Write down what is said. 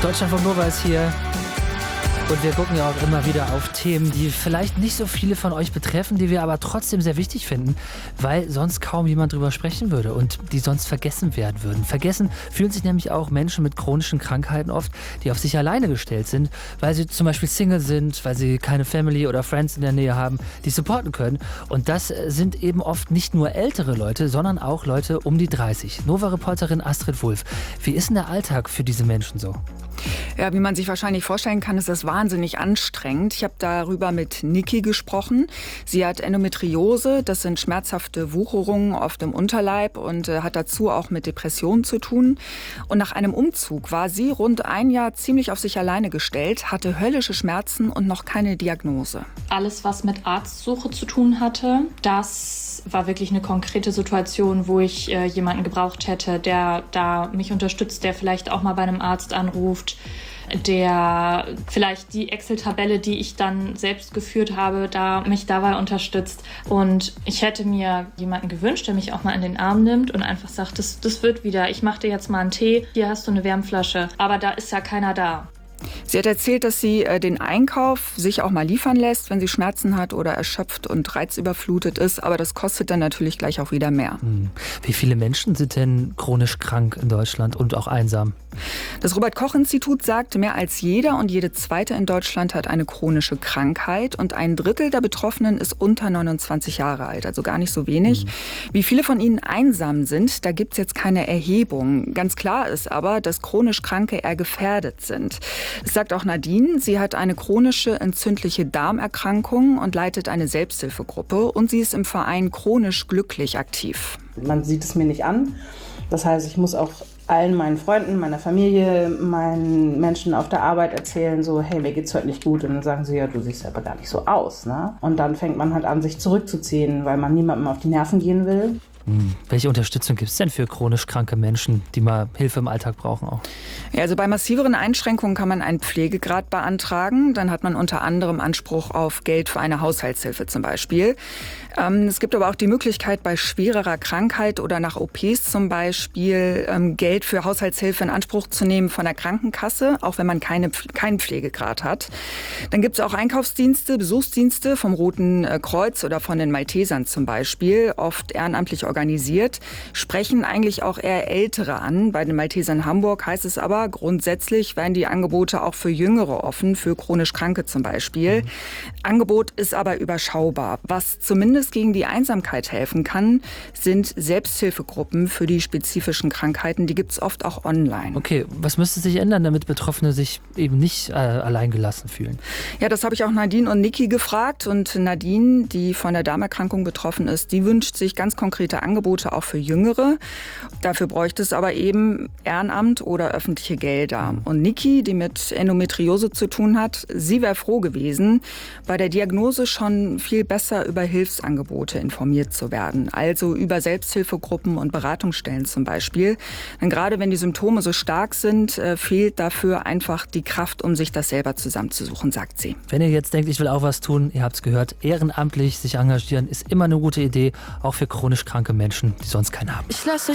Deutschland von Nova ist hier. Und wir gucken ja auch immer wieder auf Themen, die vielleicht nicht so viele von euch betreffen, die wir aber trotzdem sehr wichtig finden, weil sonst kaum jemand drüber sprechen würde und die sonst vergessen werden würden. Vergessen fühlen sich nämlich auch Menschen mit chronischen Krankheiten oft, die auf sich alleine gestellt sind, weil sie zum Beispiel Single sind, weil sie keine Family oder Friends in der Nähe haben, die supporten können. Und das sind eben oft nicht nur ältere Leute, sondern auch Leute um die 30. Nova-Reporterin Astrid Wulff, wie ist denn der Alltag für diese Menschen so? Ja, wie man sich wahrscheinlich vorstellen kann, ist das wahnsinnig anstrengend. Ich habe darüber mit Niki gesprochen. Sie hat Endometriose, das sind schmerzhafte Wucherungen oft im Unterleib und hat dazu auch mit Depressionen zu tun. Und nach einem Umzug war sie rund ein Jahr ziemlich auf sich alleine gestellt, hatte höllische Schmerzen und noch keine Diagnose. Alles, was mit Arztsuche zu tun hatte, das war wirklich eine konkrete Situation, wo ich jemanden gebraucht hätte, der da mich unterstützt, der vielleicht auch mal bei einem Arzt anruft, der vielleicht die Excel-Tabelle, die ich dann selbst geführt habe, mich dabei unterstützt. Und ich hätte mir jemanden gewünscht, der mich auch mal in den Arm nimmt und einfach sagt, das wird wieder, ich mache dir jetzt mal einen Tee, hier hast du eine Wärmflasche. Aber da ist ja keiner da. Sie hat erzählt, dass sie den Einkauf sich auch mal liefern lässt, wenn sie Schmerzen hat oder erschöpft und reizüberflutet ist. Aber das kostet dann natürlich gleich auch wieder mehr. Wie viele Menschen sind denn chronisch krank in Deutschland und auch einsam? Das Robert-Koch-Institut sagt, mehr als jeder und jede zweite in Deutschland hat eine chronische Krankheit. Und 1/3 der Betroffenen ist unter 29 Jahre alt, also gar nicht so wenig. Wie viele von ihnen einsam sind, da gibt es jetzt keine Erhebung. Ganz klar ist aber, dass chronisch Kranke eher gefährdet sind. Das sagt auch Nadine. Sie hat eine chronische entzündliche Darmerkrankung und leitet eine Selbsthilfegruppe. Und sie ist im Verein Chronisch Glücklich aktiv. Man sieht es mir nicht an. Das heißt, ich muss auch allen meinen Freunden, meiner Familie, meinen Menschen auf der Arbeit erzählen, so, hey, mir geht's heute nicht gut. Und dann sagen sie, ja, du siehst aber gar nicht so aus, ne? Und dann fängt man halt an, sich zurückzuziehen, weil man niemandem auf die Nerven gehen will. Welche Unterstützung gibt es denn für chronisch kranke Menschen, die mal Hilfe im Alltag brauchen auch? Ja, also bei massiveren Einschränkungen kann man einen Pflegegrad beantragen. Dann hat man unter anderem Anspruch auf Geld für eine Haushaltshilfe zum Beispiel. Es gibt aber auch die Möglichkeit, bei schwererer Krankheit oder nach OPs zum Beispiel Geld für Haushaltshilfe in Anspruch zu nehmen von der Krankenkasse, auch wenn man keinen Pflegegrad hat. Dann gibt es auch Einkaufsdienste, Besuchsdienste vom Roten Kreuz oder von den Maltesern zum Beispiel, oft ehrenamtlich organisiert, sprechen eigentlich auch eher Ältere an. Bei den Maltesern Hamburg heißt es aber, grundsätzlich werden die Angebote auch für Jüngere offen, für chronisch Kranke zum Beispiel. Angebot ist aber überschaubar. Was zumindest gegen die Einsamkeit helfen kann, sind Selbsthilfegruppen für die spezifischen Krankheiten. Die gibt es oft auch online. Okay, was müsste sich ändern, damit Betroffene sich eben nicht alleingelassen fühlen? Ja, das habe ich auch Nadine und Niki gefragt. Und Nadine, die von der Darmerkrankung betroffen ist, die wünscht sich ganz konkrete Angebote auch für Jüngere. Dafür bräuchte es aber eben Ehrenamt oder öffentliche Gelder. Und Niki, die mit Endometriose zu tun hat, sie wäre froh gewesen, bei der Diagnose schon viel besser über Hilfsangebote informiert zu werden. Also über Selbsthilfegruppen und Beratungsstellen zum Beispiel. Denn gerade wenn die Symptome so stark sind, fehlt dafür einfach die Kraft, um sich das selber zusammenzusuchen, sagt sie. Wenn ihr jetzt denkt, ich will auch was tun, ihr habt es gehört, ehrenamtlich sich engagieren ist immer eine gute Idee, auch für chronisch kranke Menschen, die sonst keinen haben.